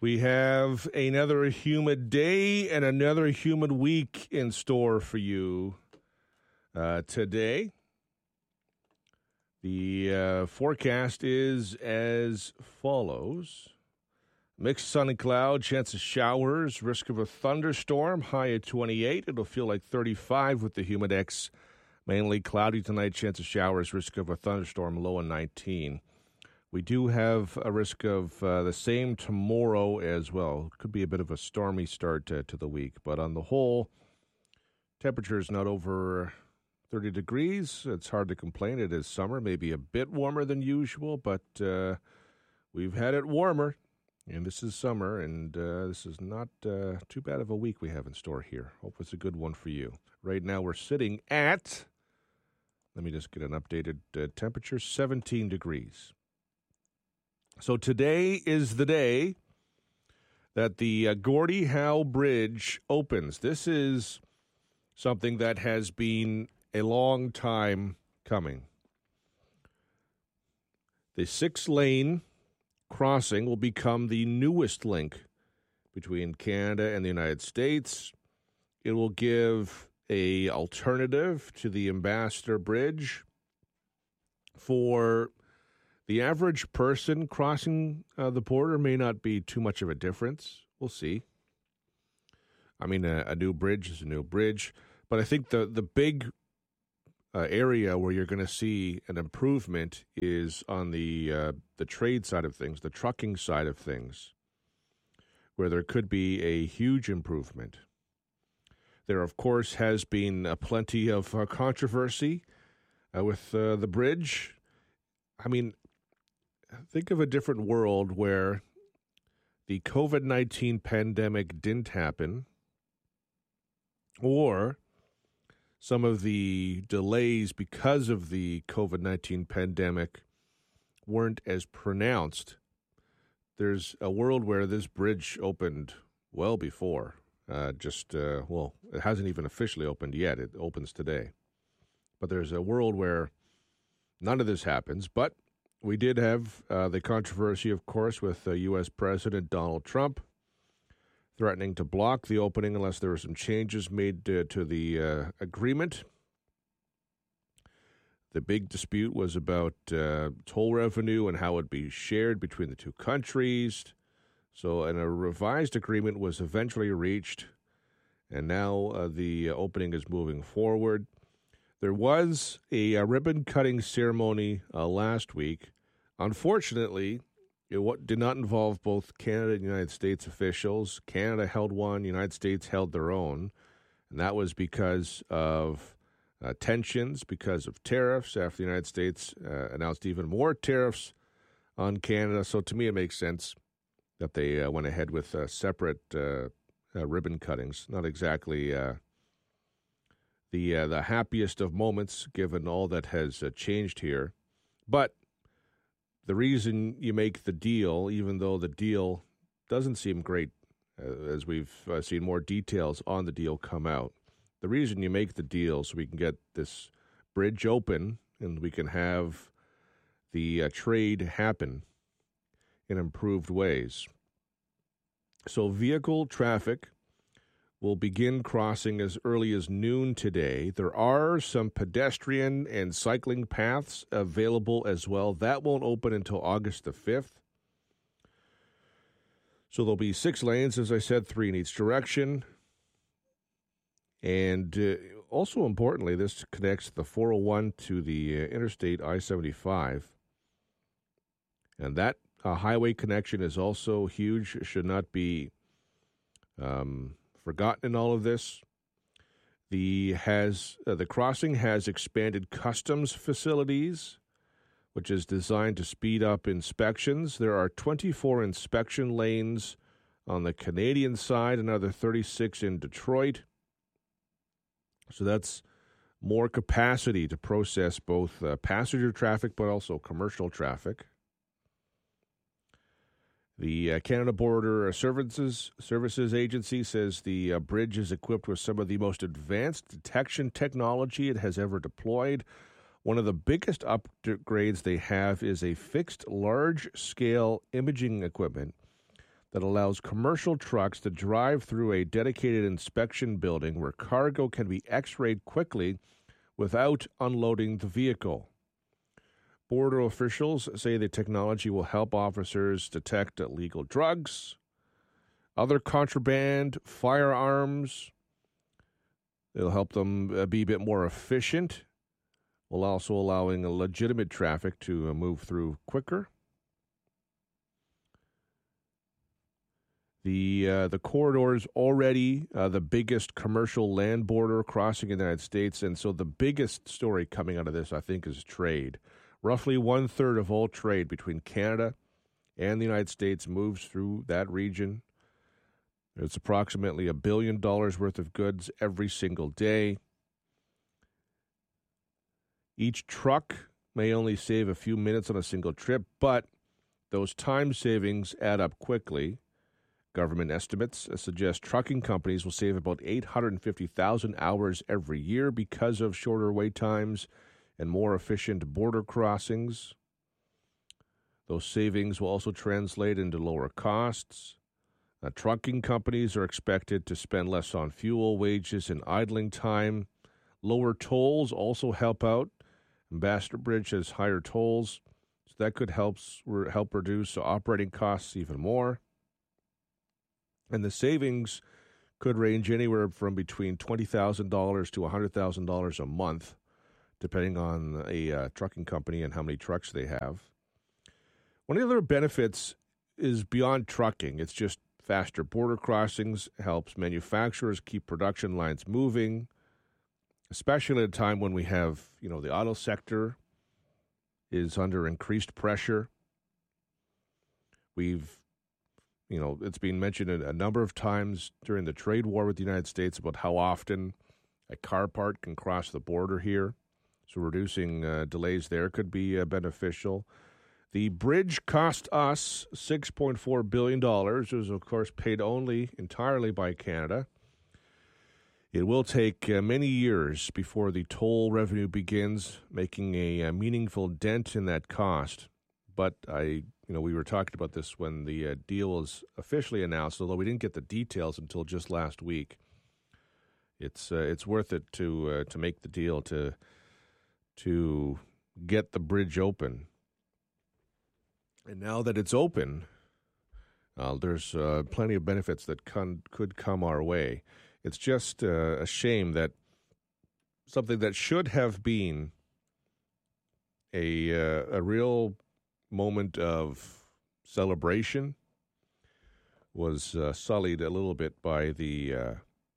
We have another humid day and another humid week in store for you today. The forecast is as follows. Mixed sunny cloud, chance of showers, risk of a thunderstorm, high at 28. It'll feel like 35 with the Humidex. Mainly cloudy tonight, chance of showers, risk of a thunderstorm, low at 19. We do have a risk of the same tomorrow as well. Could be a bit of a stormy start to the week. But on the whole, temperature is not over 30 degrees. It's hard to complain. It is summer, maybe a bit warmer than usual, but we've had it warmer. And this is summer, and this is not too bad of a week we have in store here. Hope it's a good one for you. Right now we're sitting at, let me just get an updated temperature, 17 degrees. So today is the day that the Gordie Howe Bridge opens. This is something that has been a long time coming. The 6-lane crossing will become the newest link between Canada and the United States. It will give an alternative to the Ambassador Bridge for the average person crossing the border. May not be too much of a difference. We'll see. I mean, a new bridge is a new bridge. But I think the big area where you're going to see an improvement is on the trade side of things, the trucking side of things, where there could be a huge improvement. There, of course, has been plenty of controversy with the bridge. I mean, think of a different world where the COVID-19 pandemic didn't happen, or some of the delays because of the COVID-19 pandemic weren't as pronounced. There's a world where this bridge opened well before. It hasn't even officially opened yet. It opens today. But there's a world where none of this happens, but we did have the controversy, of course, with U.S. President Donald Trump threatening to block the opening unless there were some changes made to the agreement. The big dispute was about toll revenue and how it would be shared between the two countries. So a revised agreement was eventually reached, and now the opening is moving forward. There was a ribbon-cutting ceremony last week. Unfortunately, it did not involve both Canada and United States officials. Canada held one, United States held their own, and that was because of tensions, because of tariffs, after the United States announced even more tariffs on Canada. So to me, it makes sense that they went ahead with separate ribbon cuttings. Not exactly the happiest of moments, given all that has changed here. But the reason you make the deal, even though the deal doesn't seem great, as we've seen more details on the deal come out, the reason you make the deal so we can get this bridge open and we can have the trade happen in improved ways. So vehicle traffic will begin crossing as early as noon today. There are some pedestrian and cycling paths available as well. That won't open until August the 5th. So there'll be 6 lanes, as I said, 3 in each direction. And also importantly, this connects the 401 to the Interstate I-75. And that highway connection is also huge. It should not be forgotten in all of this. The crossing has expanded customs facilities, which is designed to speed up inspections. There are 24 inspection lanes on the Canadian side, another 36 in Detroit. So that's more capacity to process both passenger traffic but also commercial traffic. The Canada Border Services Agency says the bridge is equipped with some of the most advanced detection technology it has ever deployed. One of the biggest upgrades they have is a fixed large-scale imaging equipment that allows commercial trucks to drive through a dedicated inspection building where cargo can be x-rayed quickly without unloading the vehicle. Border officials say the technology will help officers detect illegal drugs, other contraband, firearms. It'll help them be a bit more efficient, while also allowing legitimate traffic to move through quicker. The corridor is already the biggest commercial land border crossing in the United States, and so the biggest story coming out of this, I think, is trade. Roughly 1/3 of all trade between Canada and the United States moves through that region. It's approximately $1 billion worth of goods every single day. Each truck may only save a few minutes on a single trip, but those time savings add up quickly. Government estimates suggest trucking companies will save about 850,000 hours every year because of shorter wait times and more efficient border crossings. Those savings will also translate into lower costs. Trucking companies are expected to spend less on fuel, wages, and idling time. Lower tolls also help out. Ambassador Bridge has higher tolls, so that could help reduce operating costs even more. And the savings could range anywhere from between $20,000 to $100,000 a month, depending on a trucking company and how many trucks they have. One of the other benefits is beyond trucking. It's just faster border crossings, helps manufacturers keep production lines moving, especially at a time when we have, the auto sector is under increased pressure. It's been mentioned a number of times during the trade war with the United States about how often a car part can cross the border here. So reducing delays there could be beneficial. The bridge cost us $6.4 billion. It was, of course, paid entirely by Canada. It will take many years before the toll revenue begins making a meaningful dent in that cost. But we were talking about this when the deal was officially announced, although we didn't get the details until just last week. It's worth it to make the deal to get the bridge open. And now that it's open, there's plenty of benefits that could come our way. It's just a shame that something that should have been a real moment of celebration was sullied a little bit by the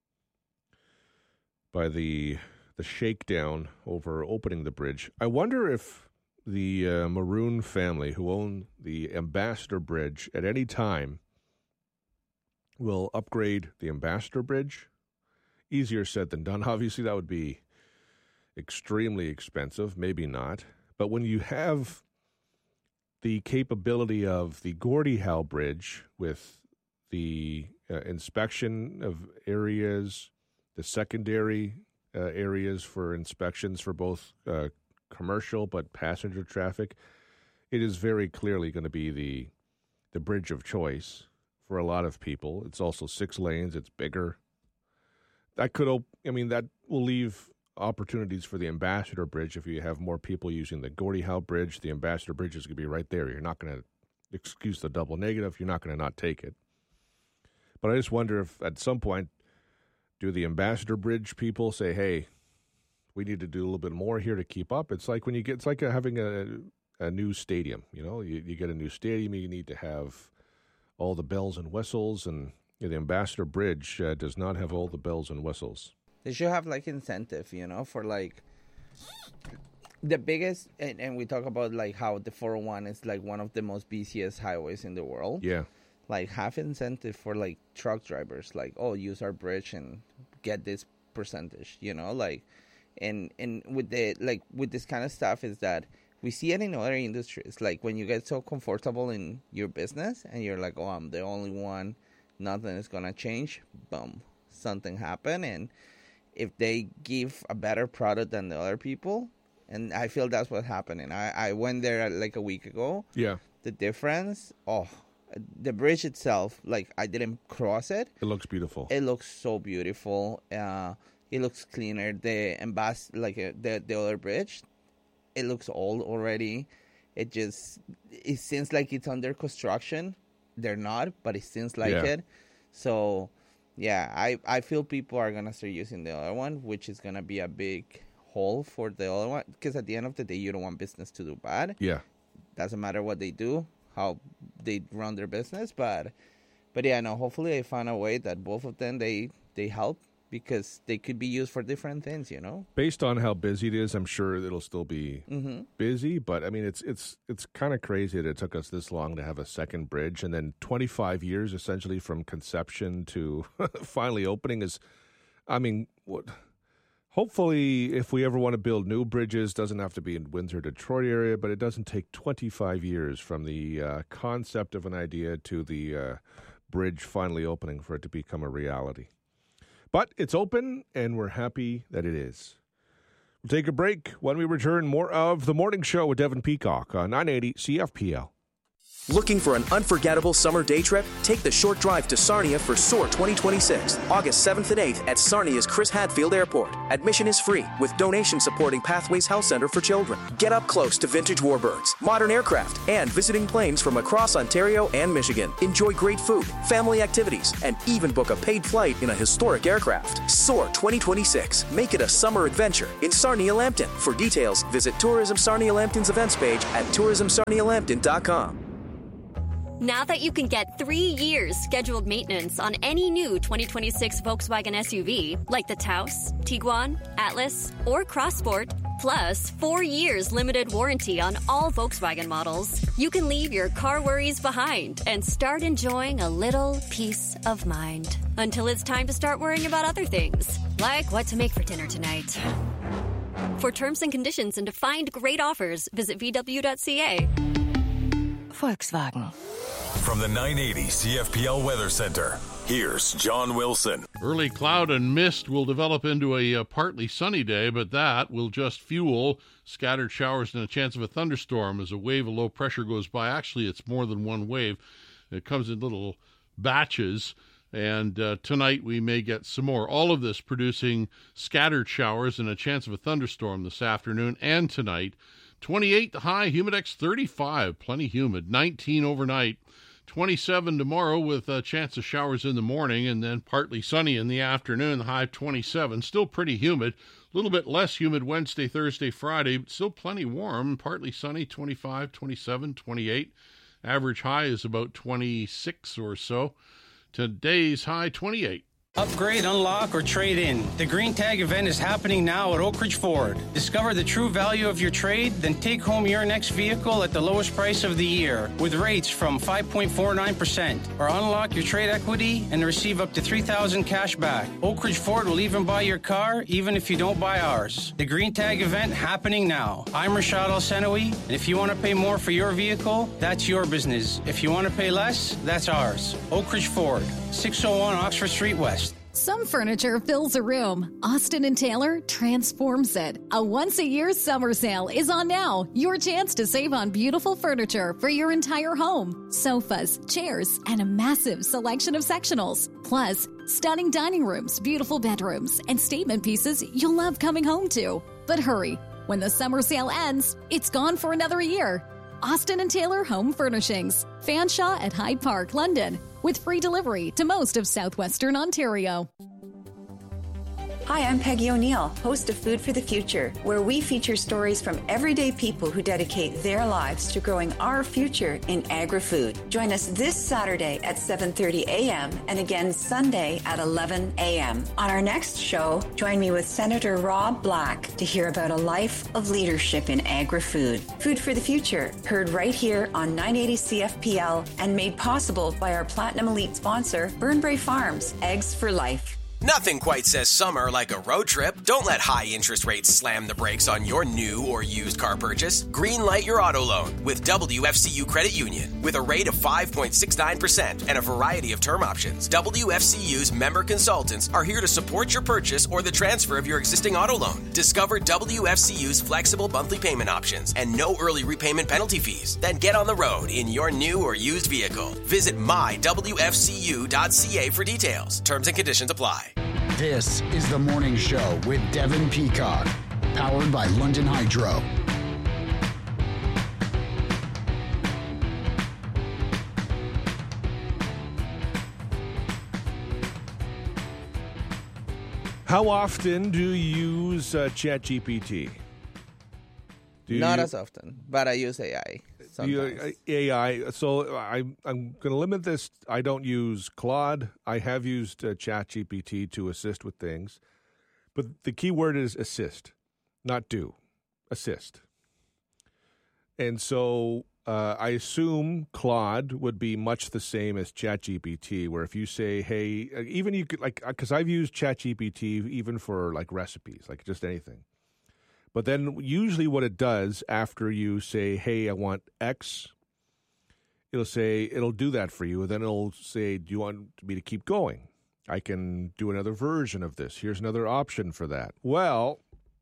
shakedown over opening the bridge. I wonder if the Maroon family, who own the Ambassador Bridge, at any time will upgrade the Ambassador Bridge. Easier said than done. Obviously, that would be extremely expensive. Maybe not. But when you have the capability of the Gordie Howe Bridge with the inspection of areas, the secondary areas for inspections for both commercial but passenger traffic, it is very clearly going to be the bridge of choice for a lot of people. It's also 6 lanes. It's bigger. That will leave opportunities for the Ambassador Bridge. If you have more people using the Gordie Howe Bridge, the Ambassador Bridge is going to be right there. You're not going to, excuse the double negative, you're not going to not take it. But I just wonder if at some point, do the Ambassador Bridge people say, hey, we need to do a little bit more here to keep up? It's like having a new stadium. You get a new stadium, you need to have all the bells and whistles, and the Ambassador Bridge does not have all the bells and whistles. They should have incentive, for the biggest, and we talk about how the 401 is one of the most busiest highways in the world. Yeah. Have incentive for truck drivers, use our bridge and get this percentage, and with with this kind of stuff is that we see it in other industries. When you get so comfortable in your business and you're oh, I'm the only one, nothing is gonna change. Boom, something happened, and if they give a better product than the other people, and I feel that's what's happening. I went there a week ago. Yeah. The difference, The bridge itself, like, I didn't cross it. It looks beautiful. It looks so beautiful. It looks cleaner. The the other bridge, it looks old already. It seems like it's under construction. They're not, but it seems like it. So, yeah, I feel people are going to start using the other one, which is going to be a big hole for the other one. Because at the end of the day, you don't want business to do bad. Yeah. Doesn't matter what they do, how they run their business. But yeah, no, hopefully I find a way that both of them, they help. Because they could be used for different things, you know. Based on how busy it is, I'm sure it'll still be busy. But I mean, it's kind of crazy that it took us this long to have a second bridge, and then 25 years essentially from conception to finally opening is. I mean, what? Hopefully, if we ever want to build new bridges, doesn't have to be in Windsor, Detroit area, but it doesn't take 25 years from the concept of an idea to the bridge finally opening for it to become a reality. But it's open, and we're happy that it is. We'll take a break. When we return, more of The Morning Show with Devin Peacock on 980 CFPL. Looking for an unforgettable summer day trip? Take the short drive to Sarnia for SOAR 2026, August 7th and 8th at Sarnia's Chris Hadfield Airport. Admission is free, with donations supporting Pathways Health Center for Children. Get up close to vintage warbirds, modern aircraft, and visiting planes from across Ontario and Michigan. Enjoy great food, family activities, and even book a paid flight in a historic aircraft. SOAR 2026. Make it a summer adventure in Sarnia Lambton. For details, visit Tourism Sarnia Lambton's events page at tourismsarnialambton.com. Now that you can get 3 years scheduled maintenance on any new 2026 Volkswagen SUV, like the Taos, Tiguan, Atlas, or Crossport, plus 4 years limited warranty on all Volkswagen models, you can leave your car worries behind and start enjoying a little peace of mind. Until it's time to start worrying about other things, like what to make for dinner tonight. For terms and conditions and to find great offers, visit VW.ca. Volkswagen. From the 980 CFPL Weather Center, here's John Wilson. Early cloud and mist will develop into a partly sunny day, but that will just fuel scattered showers and a chance of a thunderstorm as a wave of low pressure goes by. Actually, it's more than one wave. It comes in little batches, and tonight we may get some more. All of this producing scattered showers and a chance of a thunderstorm this afternoon and tonight. 28 the high, humidex 35, plenty humid, 19 overnight, 27 tomorrow with a chance of showers in the morning and then partly sunny in the afternoon, the high 27, still pretty humid, a little bit less humid Wednesday, Thursday, Friday, but still plenty warm, partly sunny, 25, 27, 28, average high is about 26 or so, today's high 28. Upgrade, unlock, or trade in. The Green Tag event is happening now at Oak Ridge Ford. Discover the true value of your trade, then take home your next vehicle at the lowest price of the year with rates from 5.49%. Or unlock your trade equity and receive up to $3,000 cash back. Oak Ridge Ford will even buy your car, even if you don't buy ours. The Green Tag event happening now. I'm Rashad El-Senawi, and if you want to pay more for your vehicle, that's your business. If you want to pay less, that's ours. Oak Ridge Ford, 601 Oxford Street West. Some furniture fills a room. Austin & Taylor transforms it. A once-a-year summer sale is on now. Your chance to save on beautiful furniture for your entire home. Sofas, chairs, and a massive selection of sectionals. Plus, stunning dining rooms, beautiful bedrooms, and statement pieces you'll love coming home to. But hurry, when the summer sale ends, it's gone for another year. Austin & Taylor Home Furnishings. Fanshawe at Hyde Park, London, with free delivery to most of southwestern Ontario. Hi, I'm Peggy O'Neill, host of Food for the Future, where we feature stories from everyday people who dedicate their lives to growing our future in agri-food. Join us this Saturday at 7:30 a.m. and again Sunday at 11 a.m. On our next show, join me with Senator Rob Black to hear about a life of leadership in agri-food. Food for the Future, heard right here on 980 CFPL and made possible by our Platinum Elite sponsor, Burnbrae Farms, Eggs for Life. Nothing quite says summer like a road trip. Don't let high interest rates slam the brakes on your new or used car purchase. Greenlight your auto loan with WFCU Credit Union. With a rate of 5.69% and a variety of term options, WFCU's member consultants are here to support your purchase or the transfer of your existing auto loan. Discover WFCU's flexible monthly payment options and no early repayment penalty fees. Then get on the road in your new or used vehicle. Visit mywfcu.ca for details. Terms and conditions apply. This is The Morning Show with Devin Peacock, powered by London Hydro. How often do you use ChatGPT? Not as often, but I use AI. AI. So I'm going to limit this. I don't use Claude. I have used ChatGPT to assist with things. But the key word is assist, not do. Assist. And so I assume Claude would be much the same as ChatGPT, where if you say, hey, even you could, like, because I've used ChatGPT even for like recipes, like just anything. But then usually what it does after you say, hey, I want X, it'll do that for you. And then it'll say, do you want me to keep going? I can do another version of this. Here's another option for that. Well,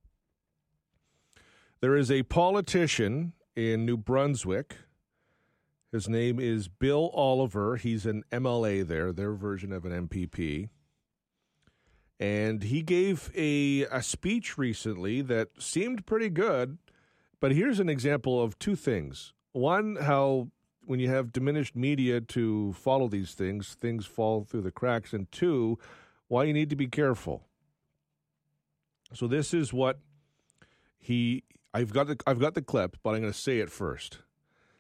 there is a politician in New Brunswick. His name is Bill Oliver. He's an MLA there, their version of an MPP. And he gave a speech recently that seemed pretty good. But here's an example of two things. One, how when you have diminished media to follow these things fall through the cracks. And two, why you need to be careful. So this is what I've got the clip, but I'm going to say it first.